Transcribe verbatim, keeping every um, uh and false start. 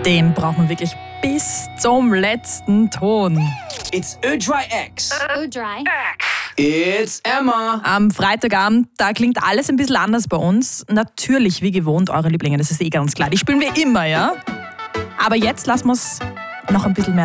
Den braucht man wirklich bis zum letzten Ton. It's Ödry X. Ödry. It's Emma. Am Freitagabend, da klingt alles ein bisschen anders bei uns. Natürlich, wie gewohnt, eure Lieblinge, das ist eh ganz klar. Die spielen wir immer, ja? Aber jetzt lassen wir es noch ein bisschen mehr